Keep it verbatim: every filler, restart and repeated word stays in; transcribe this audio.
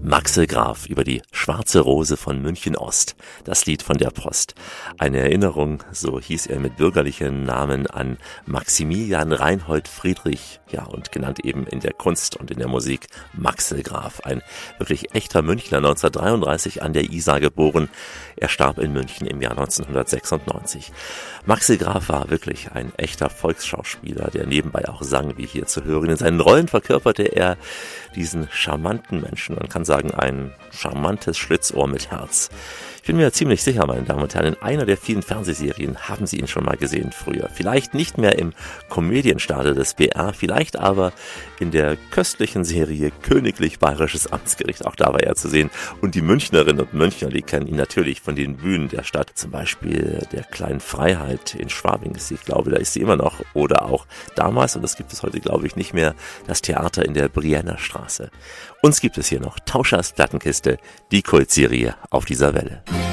Maxel Graf über die Schwarze Rose von München Ost, das Lied von der Post. Eine Erinnerung, so hieß er mit bürgerlichen Namen, an Maximilian Reinhold Friedrich, ja, und genannt eben in der Kunst und in der Musik Maxel Graf. Ein wirklich echter Münchner, neunzehnhundertdreiunddreißig an der Isar geboren. Er starb in München im Jahr neunzehnhundertsechsundneunzig. Maxel Graf war wirklich ein echter Volksschauspieler, der nebenbei auch sang, wie hier zu hören. In seinen Rollen verkörperte er diesen charmanten Menschen, man kann sagen, ein charmantes Schlitzohr mit Herz. Ich bin mir ziemlich sicher, meine Damen und Herren, in einer der vielen Fernsehserien haben Sie ihn schon mal gesehen früher. Vielleicht nicht mehr im Komödienstadel des B R, vielleicht aber in der köstlichen Serie Königlich Bayerisches Amtsgericht. Auch da war er zu sehen. Und die Münchnerinnen und Münchner, die kennen ihn natürlich von den Bühnen der Stadt. Zum Beispiel der Kleinen Freiheit in Schwabing ist sie, ich glaube, da ist sie immer noch. Oder auch damals, und das gibt es heute, glaube ich, nicht mehr, das Theater in der Brienner Straße. Uns gibt es hier noch Tauschers Plattenkiste, die Kultserie auf dieser Welle.